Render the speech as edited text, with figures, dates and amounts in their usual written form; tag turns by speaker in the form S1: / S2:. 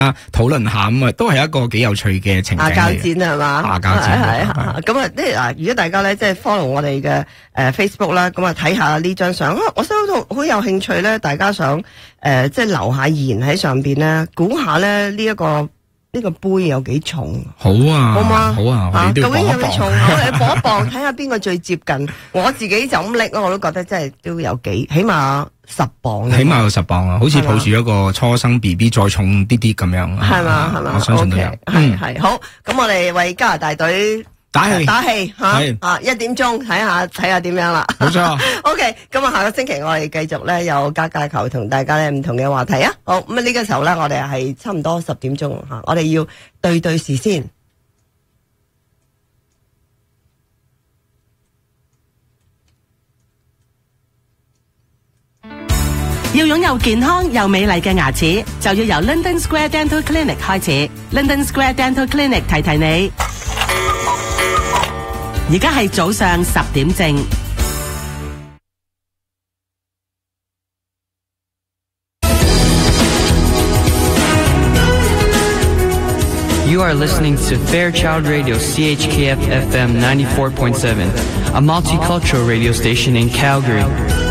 S1: 討論下咁啊，都係一個幾有趣嘅情景嚟嘅。
S2: 亞交戰係嘛？
S1: 亞交戰
S2: 係咁啊！即係嗱，如果大家咧即係 follow 我哋嘅Facebook 啦，咁啊睇下呢張相，我收到好有興趣咧，大家想即係留下言喺上邊咧，估下咧呢個杯有幾重？
S1: 好啊，
S2: 好嘛？
S1: 好啊，我哋都要
S2: 究竟有幾重？
S1: 磅
S2: 我哋磅一磅，睇下邊個最接近。我自己就咁拎，我都覺得真係都有起碼10磅。
S1: 起碼有10磅啊！好似抱住一個初生 BB 再重啲啲咁樣。
S2: 係嘛？
S1: 我相信都有。
S2: 係好。咁我哋為加拿大隊打氣吓，1點鐘睇下點樣啦。
S1: 冇錯。
S2: OK，咁啊，下個星期我哋繼續咧有家家球同大家咧唔同嘅話題啊。好，咁啊呢個時候咧，我哋係差唔多10點鐘吓，我哋要對時先。
S3: 要擁有健康又美麗嘅牙齒，就要由 London Square Dental Clinic 開始。London Square Dental Clinic 提提你，而家係早上10點正。
S4: You are listening to Fairchild Radio CHKF FM 94.7, a multicultural radio station in Calgary.